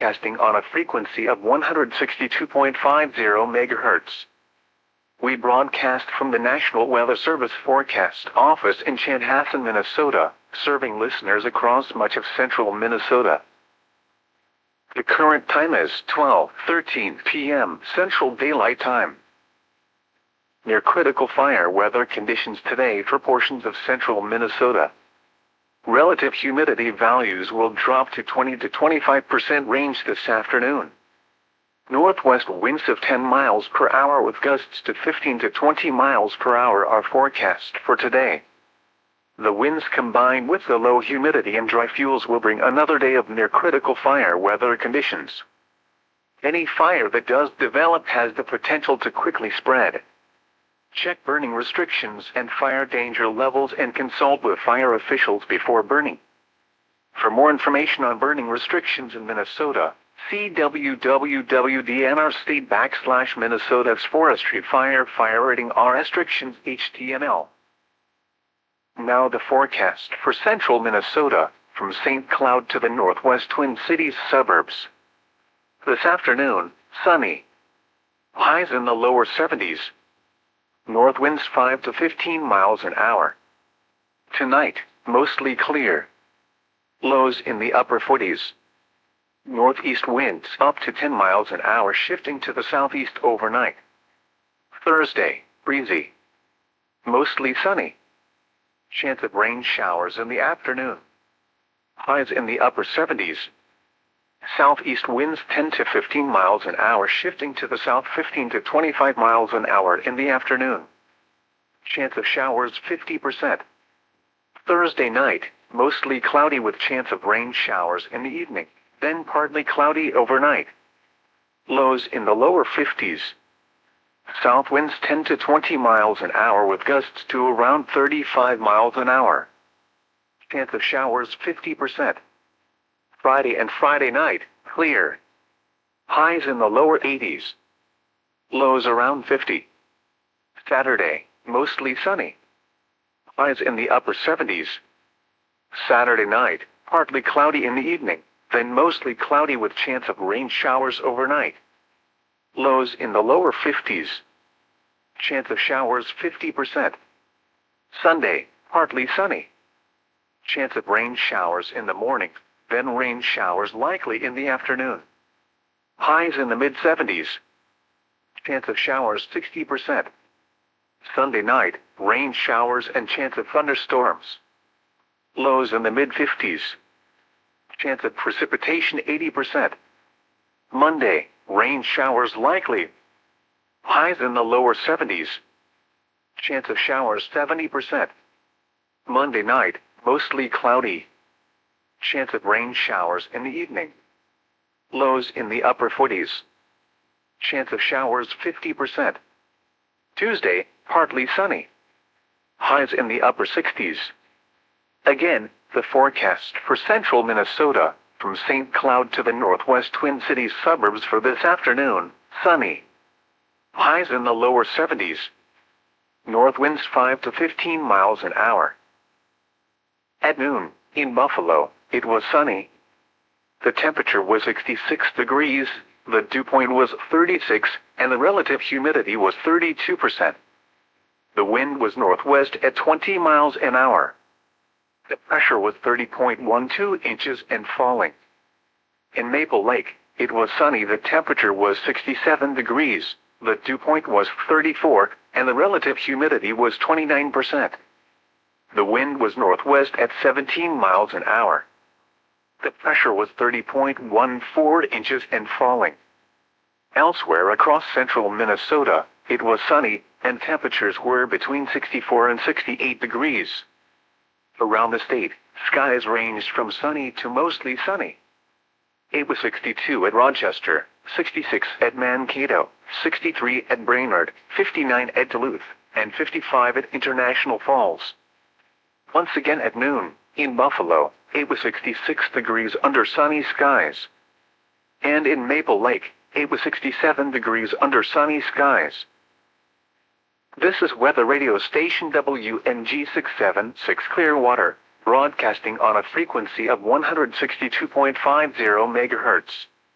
broadcasting on a frequency of 162.50 MHz. We broadcast from the National Weather Service Forecast Office in Chanhassen, Minnesota, serving listeners across much of central Minnesota. The current time is 12:13 p.m. Central Daylight Time. Near critical fire weather conditions today for portions of central Minnesota. Relative humidity values will drop to 20 to 25% range this afternoon. Northwest winds of 10 miles per hour with gusts to 15 to 20 miles per hour are forecast for today. The winds combined with the low humidity and dry fuels will bring another day of near critical fire weather conditions. Any fire that does develop has the potential to quickly spread. Check burning restrictions and fire danger levels and consult with fire officials before burning. For more information on burning restrictions in Minnesota, see www.dnrstate.com/Minnesota's Forestry Fire Rating R Restrictions HTML. Now the forecast for central Minnesota, from St. Cloud to the northwest Twin Cities suburbs. This afternoon, sunny. Highs in the lower 70s. North winds 5 to 15 miles an hour. Tonight, mostly clear. Lows in the upper 40s. Northeast winds up to 10 miles an hour shifting to the southeast overnight. Thursday, breezy. Mostly sunny. Chance of rain showers in the afternoon. Highs in the upper 70s. Southeast winds 10 to 15 miles an hour shifting to the south 15 to 25 miles an hour in the afternoon. Chance of showers 50%. Thursday night, mostly cloudy with chance of rain showers in the evening, then partly cloudy overnight. Lows in the lower 50s. South winds 10 to 20 miles an hour with gusts to around 35 miles an hour. Chance of showers 50%. Friday and Friday night, clear. Highs in the lower 80s. Lows around 50. Saturday, mostly sunny. Highs in the upper 70s. Saturday night, partly cloudy in the evening, then mostly cloudy with chance of rain showers overnight. Lows in the lower 50s. Chance of showers 50%. Sunday, partly sunny. Chance of rain showers in the morning, then rain showers likely in the afternoon. Highs in the mid-70s. Chance of showers 60%. Sunday night, rain showers and chance of thunderstorms. Lows in the mid-50s. Chance of precipitation 80%. Monday, rain showers likely. Highs in the lower 70s. Chance of showers 70%. Monday night, mostly cloudy. Chance of rain showers in the evening. Lows in the upper 40s. Chance of showers 50%. Tuesday, partly sunny. Highs in the upper 60s. Again, the forecast for central Minnesota, from St. Cloud to the northwest Twin Cities suburbs for this afternoon, sunny. Highs in the lower 70s. North winds 5 to 15 miles an hour. At noon, in Buffalo, it was sunny. The temperature was 66 degrees, the dew point was 36, and the relative humidity was 32%. The wind was northwest at 20 miles an hour. The pressure was 30.12 inches and falling. In Maple Lake, it was sunny. The temperature was 67 degrees, the dew point was 34, and the relative humidity was 29%. The wind was northwest at 17 miles an hour. The pressure was 30.14 inches and falling. Elsewhere across central Minnesota, it was sunny, and temperatures were between 64 and 68 degrees. Around the state, skies ranged from sunny to mostly sunny. It was 62 at Rochester, 66 at Mankato, 63 at Brainerd, 59 at Duluth, and 55 at International Falls. Once again at noon, in Buffalo, it was 66 degrees under sunny skies. And in Maple Lake, it was 67 degrees under sunny skies. This is weather radio station WNG 676 Clearwater, broadcasting on a frequency of 162.50 MHz.